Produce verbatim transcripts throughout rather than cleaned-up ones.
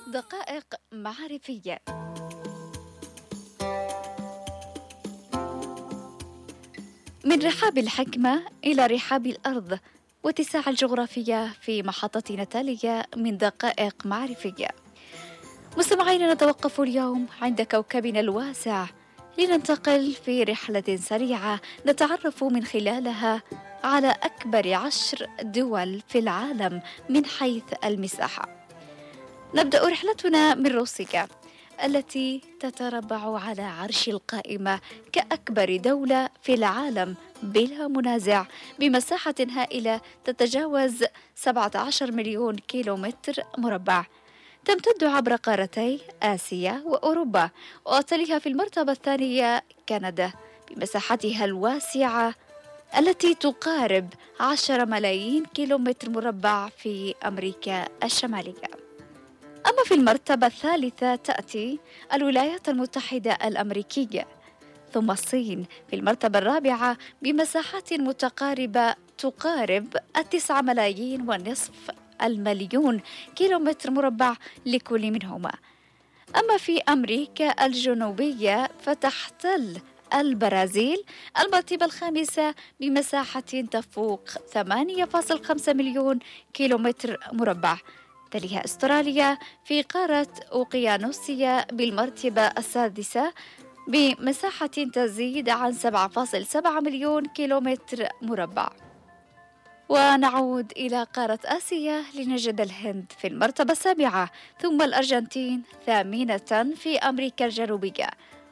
دقائق معرفية. من رحاب الحكمة إلى رحاب الأرض، واتساع الجغرافية في محطتنا التالية من دقائق معرفية. مستمعينا، نتوقف اليوم عند كوكبنا الواسع لننتقل في رحلة سريعة نتعرف من خلالها على أكبر عشر دول في العالم من حيث المساحة. نبدأ رحلتنا من روسيا التي تتربع على عرش القائمة كأكبر دولة في العالم بلا منازع، بمساحة هائلة تتجاوز سبعة عشر مليون كيلومتر مربع، تمتد عبر قارتي آسيا وأوروبا، وتليها في المرتبة الثانية كندا بمساحتها الواسعة التي تقارب عشرة ملايين كيلومتر مربع في أمريكا الشمالية. أما في المرتبة الثالثة تأتي الولايات المتحدة الأمريكية، ثم الصين في المرتبة الرابعة بمساحات متقاربة تقارب التسعة ملايين ونصف المليون كيلومتر مربع لكل منهما. أما في أمريكا الجنوبية فتحتل البرازيل المرتبة الخامسة بمساحة تفوق ثمانية فاصلة خمسة مليون كيلومتر مربع، تليها أستراليا في قارة أوقيانوسيا بالمرتبة السادسة بمساحة تزيد عن سبعة فاصلة سبعة مليون كيلومتر مربع. ونعود إلى قارة آسيا لنجد الهند في المرتبة السابعة، ثم الأرجنتين ثامنة في أمريكا الجنوبية،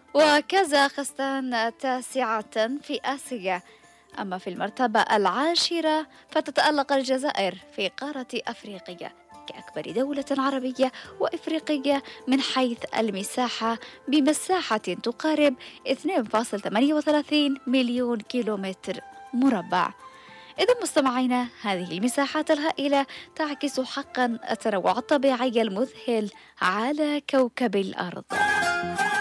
وكازاخستان تاسعة في آسيا. أما في المرتبة العاشرة فتتألق الجزائر في قارة أفريقيا كأكبر دولة عربية وإفريقية من حيث المساحة بمساحة تقارب اثنين فاصلة ثمانية وثلاثين مليون كيلومتر مربع. إذا مستمعينا، هذه المساحات الهائلة تعكس حقا التنوع الطبيعي المذهل على كوكب الأرض.